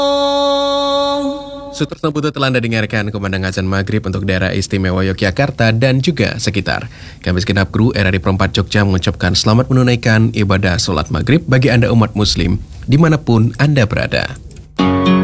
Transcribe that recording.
Sutra Butuh telah Anda dengarkan kumandang azan maghrib untuk daerah istimewa Yogyakarta dan juga sekitar. Kami segenap kru RRI Perempat Jogja mengucapkan selamat menunaikan ibadah sholat maghrib bagi Anda umat muslim dimanapun Anda berada.